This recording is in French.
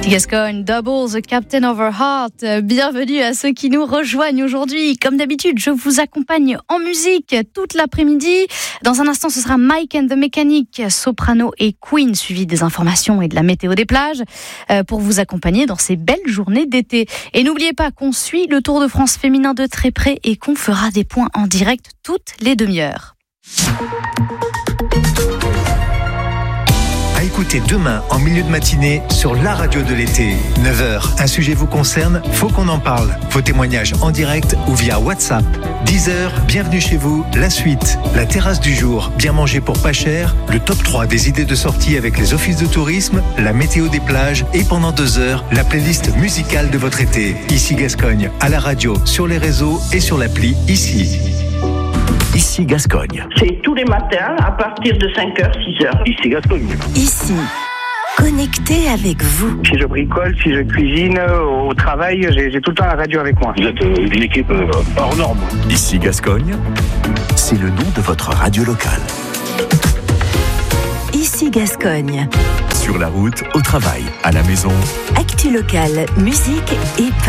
Ici Gascogne, Double, The Captain of Our Heart. Bienvenue à ceux qui nous rejoignent aujourd'hui. Comme d'habitude, je vous accompagne en musique toute l'après-midi. Dans un instant, ce sera Mike and the Mechanic, Soprano et Queen, suivi des informations et de la météo des plages, pour vous accompagner dans ces belles journées d'été. Et n'oubliez pas qu'on suit le Tour de France féminin de très près et qu'on fera des points en direct toutes les demi-heures. À écouter demain en milieu de matinée sur la radio de l'été. 9h, un sujet vous concerne, faut qu'on en parle. Vos témoignages en direct ou via WhatsApp. 10h, bienvenue chez vous, la suite. La terrasse du jour, bien manger pour pas cher. Le top 3 des idées de sortie avec les offices de tourisme. La météo des plages. Et pendant 2 heures, la playlist musicale de votre été. Ici Gascogne, à la radio, sur les réseaux et sur l'appli Ici. Ici Gascogne. C'est tous les matins à partir de 5h, 6h. Ici Gascogne. Ici, connecté avec vous. Si je bricole, si je cuisine, au travail, j'ai tout le temps la radio avec moi. Vous êtes une équipe hors norme. Ici Gascogne, c'est le nom de votre radio locale. Ici Gascogne. Sur la route, au travail, à la maison. Actu locale, musique et